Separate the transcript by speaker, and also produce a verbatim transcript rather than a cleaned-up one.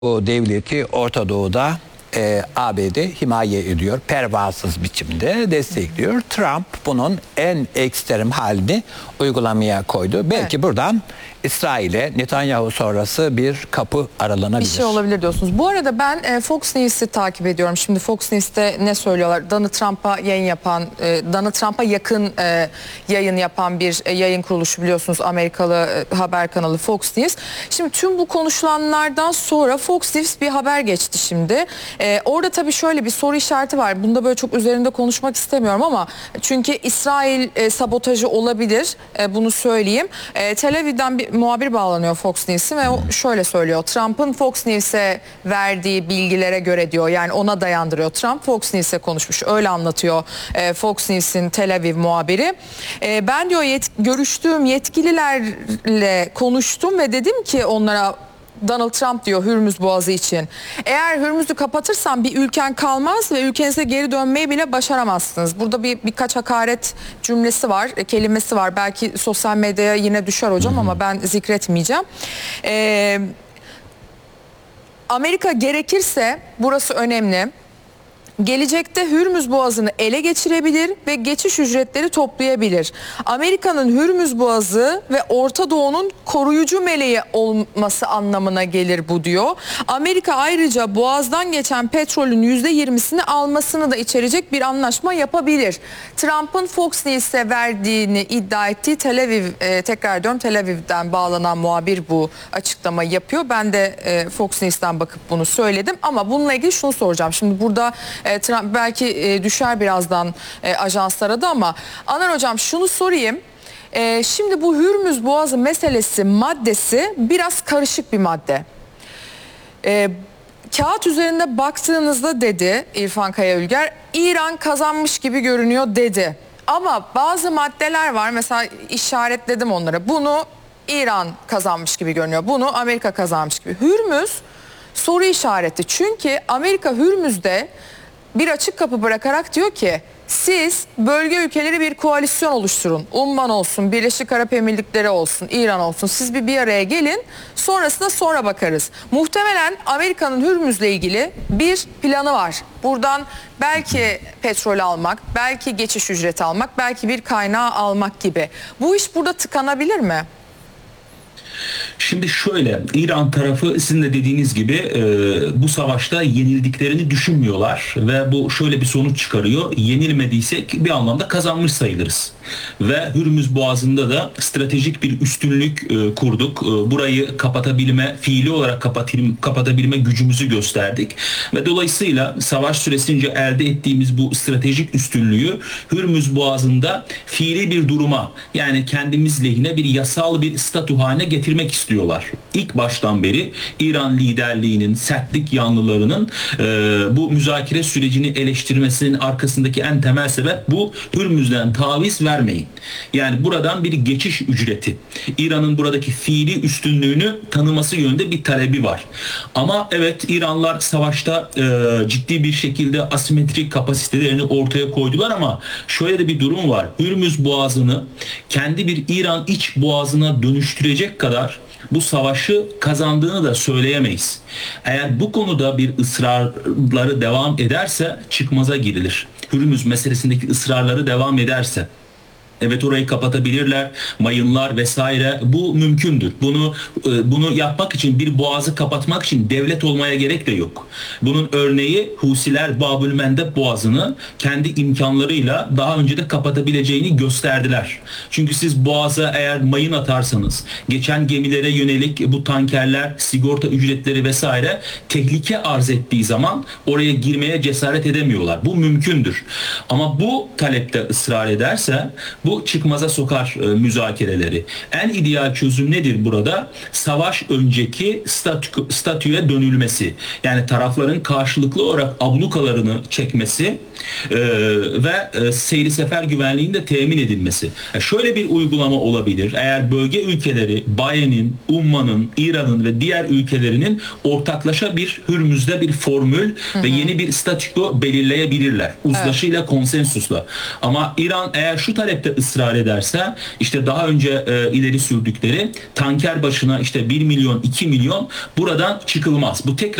Speaker 1: Bu devleti Orta Doğu'da e, A B D himaye ediyor. Pervasız biçimde destekliyor. Trump bunun en ekstrem halini uygulamaya koydu. Belki evet. buradan İsrail'e Netanyahu sonrası bir kapı aralanabilir.
Speaker 2: Bir şey olabilir diyorsunuz. Bu arada ben e, Fox News'i takip ediyorum. Şimdi Fox News'te ne söylüyorlar? Donald Trump'a yayın yapan, e, Donald Trump'a yakın e, yayın yapan bir e, yayın kuruluşu biliyorsunuz. Amerikalı e, haber kanalı Fox News. Şimdi tüm bu konuşulanlardan sonra Fox News bir haber geçti şimdi. E, orada tabii şöyle bir soru işareti var. Bunda böyle çok üzerinde konuşmak istemiyorum ama çünkü İsrail e, sabotajı olabilir. E, bunu söyleyeyim. E, Tel Aviv'den bir muhabir bağlanıyor Fox News'e ve o şöyle söylüyor. Trump'ın Fox News'e verdiği bilgilere göre diyor, yani ona dayandırıyor. Trump Fox News'e konuşmuş. Öyle anlatıyor e, Fox News'in Tel Aviv muhabiri. E, ben diyor yet görüştüğüm yetkililerle konuştum ve dedim ki onlara, Donald Trump diyor Hürmüz Boğazı için, eğer Hürmüz'ü kapatırsan bir ülken kalmaz ve ülkenize geri dönmeyi bile başaramazsınız. Burada bir birkaç hakaret cümlesi var, kelimesi var. Belki sosyal medyaya yine düşer hocam ama ben zikretmeyeceğim. Ee, Amerika gerekirse, burası önemli, gelecekte Hürmüz Boğazı'nı ele geçirebilir ve geçiş ücretleri toplayabilir. Amerika'nın Hürmüz Boğazı ve Orta Doğu'nun koruyucu meleği olması anlamına gelir bu diyor. Amerika ayrıca Boğaz'dan geçen petrolün yüzde yirmisini almasını da içerecek bir anlaşma yapabilir. Trump'ın Fox News'e verdiğini iddia ettiği Tel Aviv, e, tekrar diyorum Tel Aviv'den bağlanan muhabir bu açıklamayı yapıyor. Ben de e, Fox News'ten bakıp bunu söyledim ama bununla ilgili şunu soracağım. Şimdi burada E, Trump belki e, düşer birazdan e, ajanslara da ama Anar hocam şunu sorayım. E, şimdi bu Hürmüz Boğazı meselesi, maddesi biraz karışık bir madde. E, kağıt üzerinde baktığınızda dedi İrfan Kaya Ülger, İran kazanmış gibi görünüyor dedi. Ama bazı maddeler var, mesela işaretledim onları. Bunu İran kazanmış gibi görünüyor, bunu Amerika kazanmış gibi. Hürmüz soru işareti, çünkü Amerika Hürmüz'de bir açık kapı bırakarak diyor ki siz bölge ülkeleri bir koalisyon oluşturun. Umman olsun, Birleşik Arap Emirlikleri olsun, İran olsun. Siz bir bir araya gelin, sonrasında sonra bakarız. Muhtemelen Amerika'nın Hürmüz'le ilgili bir planı var. Buradan belki petrol almak, belki geçiş ücreti almak, belki bir kaynağı almak gibi. Bu iş burada tıkanabilir mi?
Speaker 3: Şimdi şöyle, İran tarafı sizin de dediğiniz gibi e, bu savaşta yenildiklerini düşünmüyorlar ve bu şöyle bir sonuç çıkarıyor: yenilmediysek bir anlamda kazanmış sayılırız. Ve Hürmüz Boğazı'nda da stratejik bir üstünlük e, kurduk. E, burayı kapatabilme, fiili olarak kapatayım, kapatabilme gücümüzü gösterdik. Ve dolayısıyla savaş süresince elde ettiğimiz bu stratejik üstünlüğü Hürmüz Boğazı'nda fiili bir duruma, yani kendimiz lehine bir yasal bir statü haline getirmek istiyorlar. İlk baştan beri İran liderliğinin, sertlik yanlılarının e, bu müzakere sürecini eleştirmesinin arkasındaki en temel sebep bu: Hürmüz'den taviz vermeyin. Yani buradan bir geçiş ücreti. İran'ın buradaki fiili üstünlüğünü tanıması yönünde bir talebi var. Ama evet, İranlar savaşta e, ciddi bir şekilde asimetrik kapasitelerini ortaya koydular ama şöyle de bir durum var: Hürmüz Boğazı'nı kendi bir İran iç boğazına dönüştürecek kadar bu savaşı kazandığını da söyleyemeyiz. Eğer bu konuda bir ısrarları devam ederse çıkmaza girilir. Hürmüz meselesindeki ısrarları devam ederse. Evet, orayı kapatabilirler, mayınlar vesaire, bu mümkündür. Bunu bunu yapmak için, bir boğazı kapatmak için devlet olmaya gerek de yok. Bunun örneği Husiler Babülmendeb Boğazı'nı kendi imkanlarıyla daha önce de kapatabileceğini gösterdiler. Çünkü siz boğaza eğer mayın atarsanız, geçen gemilere yönelik bu tankerler, sigorta ücretleri vesaire tehlike arz ettiği zaman oraya girmeye cesaret edemiyorlar. Bu mümkündür. Ama bu talepte ısrar ederse bu Bu çıkmaza sokar e, müzakereleri. En ideal çözüm nedir burada? Savaş önceki statü, statüye dönülmesi. Yani tarafların karşılıklı olarak ablukalarını çekmesi e, ve e, seyri sefer güvenliğinin de temin edilmesi. Yani şöyle bir uygulama olabilir: eğer bölge ülkeleri Baye'nin, Umman'ın, İran'ın ve diğer ülkelerinin ortaklaşa bir Hürmüz'de bir formül hı hı. ve yeni bir statü belirleyebilirler. Uzlaşıyla, evet. konsensusla. Ama İran eğer şu talepte ısrar ederse işte daha önce e, ileri sürdükleri tanker başına işte bir milyon iki milyon buradan çıkılmaz. Bu tekrar